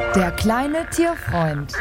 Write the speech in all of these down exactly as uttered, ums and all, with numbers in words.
Der kleine Tierfreund.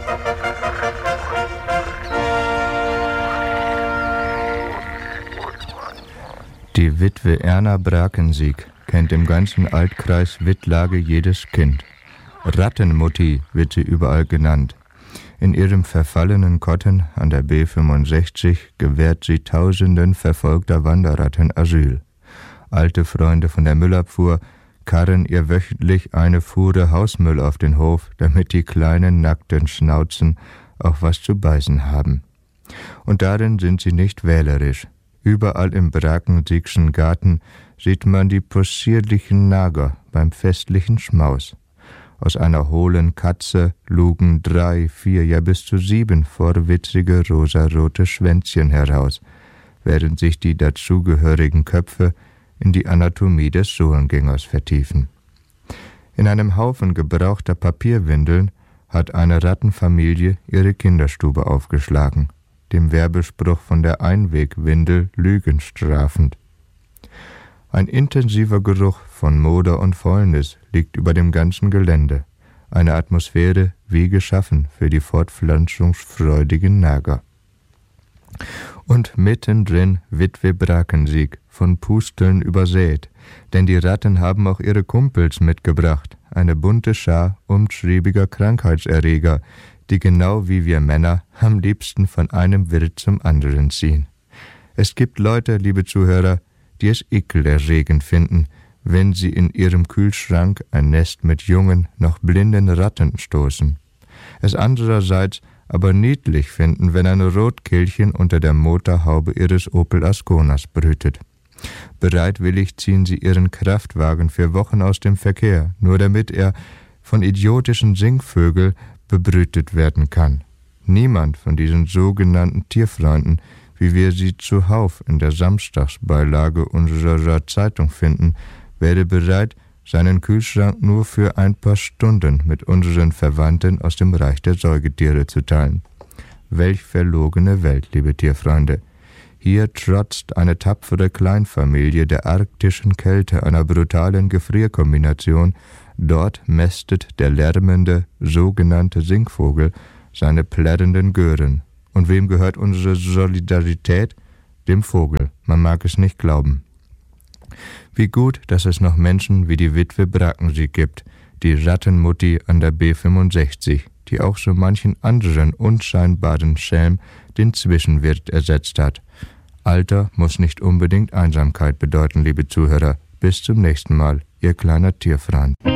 Die Witwe Erna Brakensieg kennt im ganzen Altkreis Wittlage jedes Kind. Rattenmutti wird sie überall genannt. In ihrem verfallenen Kotten an der B fünfundsechzig gewährt sie Tausenden verfolgter Wanderratten Asyl. Alte Freunde von der Müllabfuhr karren ihr wöchentlich eine Fuhre Hausmüll auf den Hof, damit die kleinen nackten Schnauzen auch was zu beißen haben. Und darin sind sie nicht wählerisch. Überall im Brakensiegschen Garten sieht man die possierlichen Nager beim festlichen Schmaus. Aus einer hohlen Katze lugen drei, vier, ja bis zu sieben vorwitzige rosarote Schwänzchen heraus, während sich die dazugehörigen Köpfe in die Anatomie des Sohlengängers vertiefen. In einem Haufen gebrauchter Papierwindeln hat eine Rattenfamilie ihre Kinderstube aufgeschlagen, dem Werbespruch von der Einwegwindel Lügen strafend. Ein intensiver Geruch von Moder und Fäulnis liegt über dem ganzen Gelände, eine Atmosphäre wie geschaffen für die fortpflanzungsfreudigen Nager. Und mittendrin Witwe Brakensieg, von Pusteln übersät, denn die Ratten haben auch ihre Kumpels mitgebracht, eine bunte Schar umtriebiger Krankheitserreger, die genau wie wir Männer am liebsten von einem Wirt zum anderen ziehen. Es gibt Leute, liebe Zuhörer, die es ekelerregend finden, wenn sie in ihrem Kühlschrank ein Nest mit jungen, noch blinden Ratten stoßen. Es andererseits aber niedlich finden, wenn ein Rotkehlchen unter der Motorhaube ihres Opel Asconas brütet. Bereitwillig ziehen sie ihren Kraftwagen für Wochen aus dem Verkehr, nur damit er von idiotischen Singvögeln bebrütet werden kann. Niemand von diesen sogenannten Tierfreunden, wie wir sie zuhauf in der Samstagsbeilage unserer Zeitung finden, wäre bereit, seinen Kühlschrank nur für ein paar Stunden mit unseren Verwandten aus dem Reich der Säugetiere zu teilen. Welch verlogene Welt, liebe Tierfreunde. Hier trotzt eine tapfere Kleinfamilie der arktischen Kälte einer brutalen Gefrierkombination, dort mästet der lärmende, sogenannte Singvogel seine plärrenden Gören. Und wem gehört unsere Solidarität? Dem Vogel, man mag es nicht glauben. Wie gut, dass es noch Menschen wie die Witwe Brakensieg gibt, die Rattenmutti an der B fünfundsechzig, die auch so manchen anderen unscheinbaren Schelm den Zwischenwirt ersetzt hat. Alter muss nicht unbedingt Einsamkeit bedeuten, liebe Zuhörer. Bis zum nächsten Mal, Ihr kleiner Tierfreund.